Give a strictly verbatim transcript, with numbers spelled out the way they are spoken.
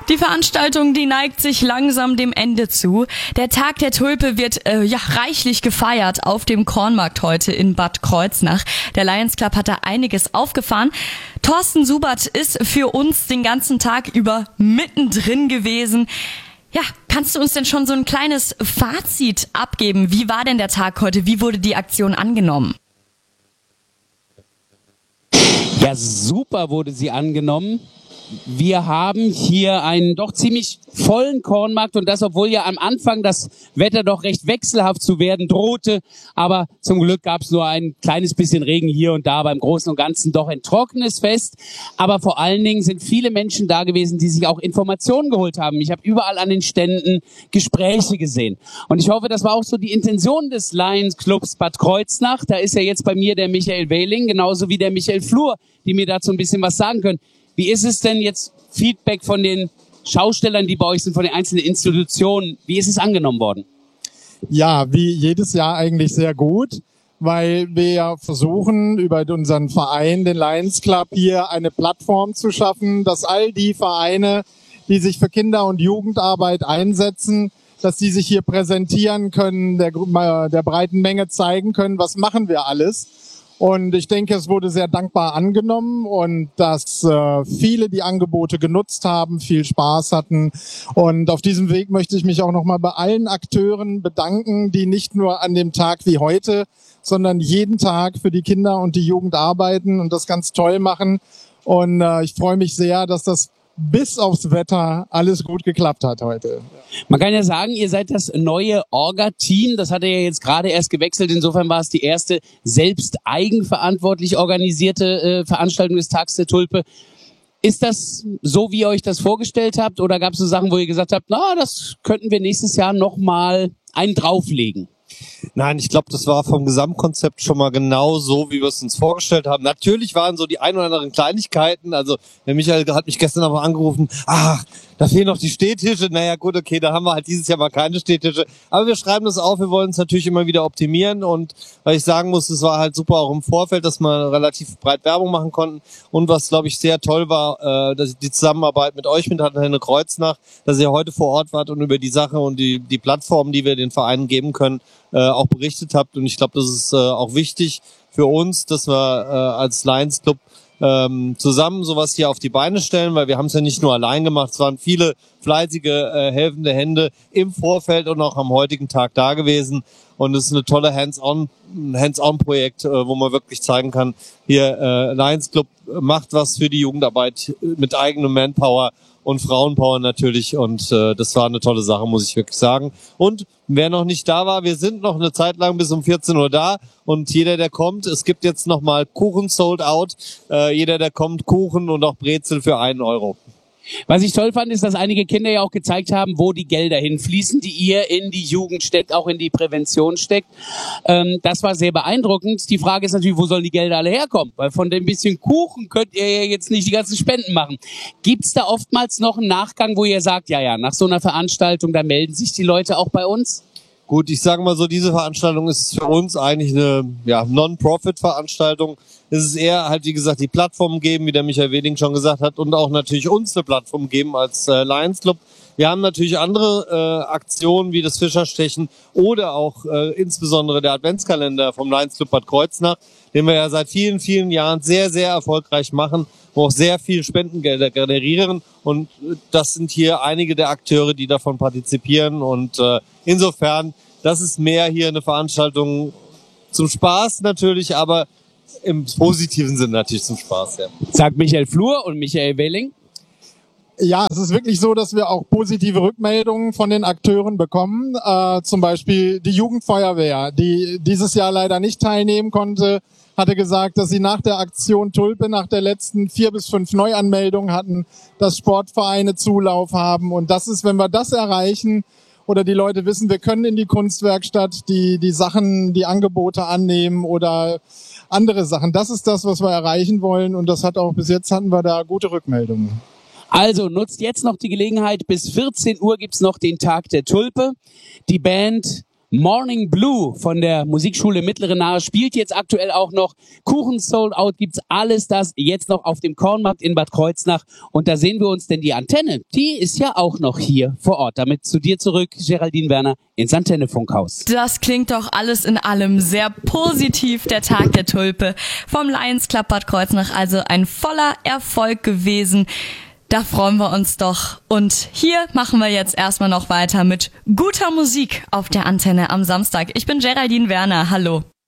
Die Veranstaltung, die neigt sich langsam dem Ende zu. Der Tag der Tulpe wird äh, ja reichlich gefeiert auf dem Kornmarkt heute in Bad Kreuznach. Der Lions Club hat da einiges aufgefahren. Thorsten Subert ist für uns den ganzen Tag über mittendrin gewesen. Ja, kannst du uns denn schon so ein kleines Fazit abgeben? Wie war denn der Tag heute? Wie wurde die Aktion angenommen? Ja, super wurde sie angenommen. Wir haben hier einen doch ziemlich vollen Kornmarkt und das, obwohl ja am Anfang das Wetter doch recht wechselhaft zu werden drohte. Aber zum Glück gab es nur ein kleines bisschen Regen hier und da, beim Großen und Ganzen doch ein trockenes Fest. Aber vor allen Dingen sind viele Menschen da gewesen, die sich auch Informationen geholt haben. Ich habe überall an den Ständen Gespräche gesehen. Und ich hoffe, das war auch so die Intention des Lions Clubs Bad Kreuznach. Da ist ja jetzt bei mir der Michael Wehling, genauso wie der Michael Flur, die mir dazu ein bisschen was sagen können. Wie ist es denn jetzt Feedback von den Schaustellern, die bei euch sind, von den einzelnen Institutionen? Wie ist es angenommen worden? Ja, wie jedes Jahr eigentlich sehr gut, weil wir ja versuchen, über unseren Verein, den Lions Club, hier eine Plattform zu schaffen, dass all die Vereine, die sich für Kinder- und Jugendarbeit einsetzen, dass die sich hier präsentieren können, der, der breiten Menge zeigen können, was machen wir alles. Und ich denke, es wurde sehr dankbar angenommen und dass äh, viele die Angebote genutzt haben, viel Spaß hatten. Und auf diesem Weg möchte ich mich auch nochmal bei allen Akteuren bedanken, die nicht nur an dem Tag wie heute, sondern jeden Tag für die Kinder und die Jugend arbeiten und das ganz toll machen. Und äh, ich freue mich sehr, dass das bis aufs Wetter alles gut geklappt hat heute. Man kann ja sagen, ihr seid das neue Orga-Team. Das hat ja jetzt gerade erst gewechselt. Insofern war es die erste selbst eigenverantwortlich organisierte äh, Veranstaltung des Tags der Tulpe. Ist das so, wie ihr euch das vorgestellt habt? Oder gab es so Sachen, wo ihr gesagt habt, na, das könnten wir nächstes Jahr noch mal einen drauflegen? Nein, ich glaube, das war vom Gesamtkonzept schon mal genau so, wie wir es uns vorgestellt haben. Natürlich waren so die ein oder anderen Kleinigkeiten. Also der Michael hat mich gestern aber angerufen, ach, da fehlen noch die Stehtische. Naja gut, okay, da haben wir halt dieses Jahr mal keine Stehtische. Aber wir schreiben das auf, wir wollen es natürlich immer wieder optimieren. Und weil ich sagen muss, es war halt super auch im Vorfeld, dass wir relativ breit Werbung machen konnten. Und was, glaube ich, sehr toll war, äh, dass die Zusammenarbeit mit euch, mit Antenne Kreuznach, dass ihr heute vor Ort wart und über die Sache und die, die Plattformen, die wir den Vereinen geben können, äh, auch berichtet habt. Und ich glaube, das ist äh, auch wichtig für uns, dass wir äh, als Lions Club ähm, zusammen sowas hier auf die Beine stellen, weil wir haben es ja nicht nur allein gemacht, es waren viele fleißige, äh, helfende Hände im Vorfeld und auch am heutigen Tag da gewesen. Und es ist eine tolle Hands-on, Hands-on-Projekt, äh, wo man wirklich zeigen kann, hier äh, Lions Club macht was für die Jugendarbeit mit eigenem Manpower und Frauenpower natürlich. Und äh, das war eine tolle Sache, muss ich wirklich sagen. Und wer noch nicht da war, wir sind noch eine Zeit lang bis um vierzehn Uhr da. Und jeder, der kommt, es gibt jetzt nochmal Kuchen sold out. Äh, jeder, der kommt, Kuchen und auch Brezel für einen Euro. Was ich toll fand, ist, dass einige Kinder ja auch gezeigt haben, wo die Gelder hinfließen, die ihr in die Jugend steckt, auch in die Prävention steckt. Ähm, das war sehr beeindruckend. Die Frage ist natürlich, wo sollen die Gelder alle herkommen? Weil von dem bisschen Kuchen könnt ihr ja jetzt nicht die ganzen Spenden machen. Gibt's da oftmals noch einen Nachgang, wo ihr sagt, ja, ja, nach so einer Veranstaltung, da melden sich die Leute auch bei uns? Gut, ich sage mal so, diese Veranstaltung ist für uns eigentlich eine ja, Non-Profit-Veranstaltung. Es ist eher halt, wie gesagt, die Plattform geben, wie der Michael Wehling schon gesagt hat, und auch natürlich uns eine Plattform geben als äh, Lions Club. Wir haben natürlich andere äh, Aktionen wie das Fischerstechen oder auch äh, insbesondere der Adventskalender vom Lions Club Bad Kreuznach, den wir ja seit vielen, vielen Jahren sehr, sehr erfolgreich machen, wo auch sehr viel Spendengelder generieren. Und das sind hier einige der Akteure, die davon partizipieren. Und äh, insofern, das ist mehr hier eine Veranstaltung zum Spaß natürlich, aber im positiven Sinn natürlich zum Spaß, ja. Sagt Michael Flur und Michael Wehling. Ja, es ist wirklich so, dass wir auch positive Rückmeldungen von den Akteuren bekommen. Äh, zum Beispiel die Jugendfeuerwehr, die dieses Jahr leider nicht teilnehmen konnte, hatte gesagt, dass sie nach der Aktion Tulpe, nach der letzten vier bis fünf Neuanmeldungen hatten, dass Sportvereine Zulauf haben. Und das ist, wenn wir das erreichen oder die Leute wissen, wir können in die Kunstwerkstatt die die Sachen, die Angebote annehmen oder andere Sachen. Das ist das, was wir erreichen wollen. Und das hat auch bis jetzt hatten wir da gute Rückmeldungen. Also nutzt jetzt noch die Gelegenheit. Bis vierzehn Uhr gibt's noch den Tag der Tulpe. Die Band Morning Blue von der Musikschule Mittlere Nahe spielt jetzt aktuell auch noch. Kuchen Sold Out gibt's alles das jetzt noch auf dem Kornmarkt in Bad Kreuznach. Und da sehen wir uns, denn die Antenne, die ist ja auch noch hier vor Ort. Damit zu dir zurück, Geraldine Werner, ins Antennefunkhaus. Das klingt doch alles in allem sehr positiv, der Tag der Tulpe vom Lions Club Bad Kreuznach. Also ein voller Erfolg gewesen. Da freuen wir uns doch. Und hier machen wir jetzt erstmal noch weiter mit guter Musik auf der Antenne am Samstag. Ich bin Geraldine Werner. Hallo.